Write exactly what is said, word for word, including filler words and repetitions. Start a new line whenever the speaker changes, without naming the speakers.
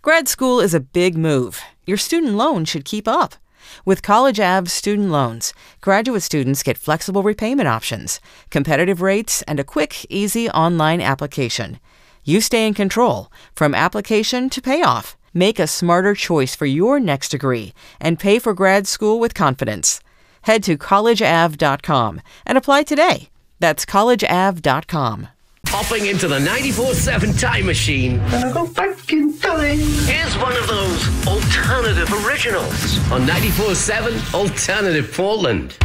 Grad school is a big move. Your student loan should keep up. With College Ave student loans, graduate students get flexible repayment options, competitive rates, and a quick, easy online application. You stay in control from application to payoff. Make a smarter choice for your next degree and pay for grad school with confidence. Head to college ave dot com and apply today. That's college ave dot com.
Hopping into the ninety-four seven time machine.
Gonna go back in time.
Here's one of those alternative originals on ninety-four seven Alternative Portland.